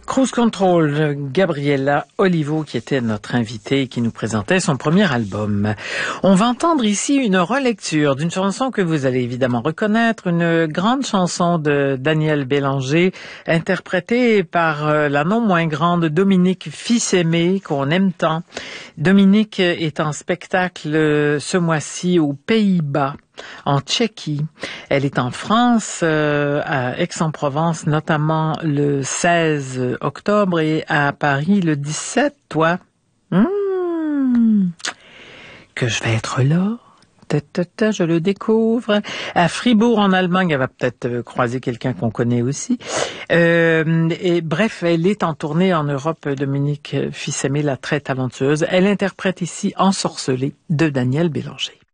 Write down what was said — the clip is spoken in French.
Cruise Control, Gabriella Olivo qui était notre invitée et qui nous présentait son premier album. On va entendre ici une relecture d'une chanson que vous allez évidemment reconnaître, une grande chanson de Daniel Bélanger, interprétée par la non moins grande Dominique Fils-Aimé, qu'on aime tant. Dominique est en spectacle ce mois-ci aux Pays-Bas, en Tchéquie. Elle est en France, à Aix-en-Provence, notamment le 16 octobre et à Paris le 17, toi. Que je vais être là. Je le découvre. À Fribourg, en Allemagne, elle va peut-être croiser quelqu'un qu'on connaît aussi. Et bref, elle est en tournée en Europe, Dominique Fils-Aimé, la très talentueuse. Elle interprète ici Ensorcelée de Daniel Bélanger.